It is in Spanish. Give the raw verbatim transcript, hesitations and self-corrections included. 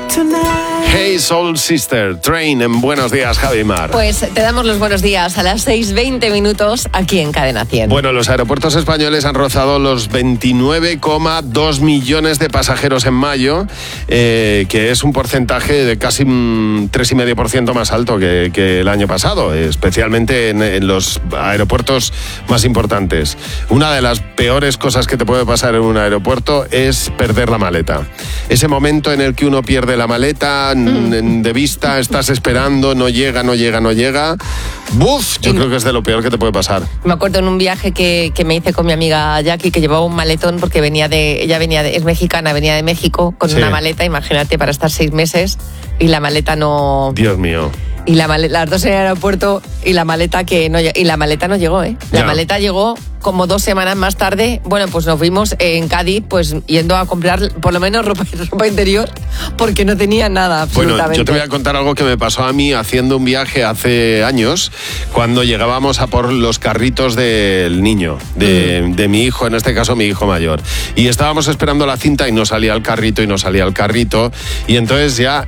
Hey Soul Sister, Train en Buenos Días, Javi Mar. Pues te damos los buenos días a las seis veinte minutos aquí en Cadena cien. Bueno, los aeropuertos españoles han rozado los veintinueve coma dos millones de pasajeros en mayo, eh, que es un porcentaje de casi un tres coma cinco por ciento más alto que, que el año pasado, especialmente en, en los aeropuertos más importantes. Una de las peores cosas que te puede pasar en un aeropuerto es perder la maleta. Ese momento en el que uno pierde la maleta mm. de vista, estás esperando, no llega, no llega, no llega. ¡Buf! Yo y creo que es de lo peor que te puede pasar. Me acuerdo en un viaje que, que me hice con mi amiga Jackie, que llevaba un maletón porque venía de, ella venía de, es mexicana, venía de México con sí. una maleta, imagínate, para estar seis meses y la maleta no... Dios mío. Y la maleta, las dos en el aeropuerto y la maleta que no y la maleta no llegó, ¿eh? La ya. maleta llegó como dos semanas más tarde. Bueno, pues nos fuimos en Cádiz, pues yendo a comprar por lo menos ropa, ropa interior, porque no tenía nada absolutamente. Bueno, yo te voy a contar algo que me pasó a mí haciendo un viaje hace años, cuando llegábamos a por los carritos del niño, de, mm. de mi hijo, en este caso mi hijo mayor. Y estábamos esperando la cinta y no salía el carrito y no salía el carrito. Y entonces ya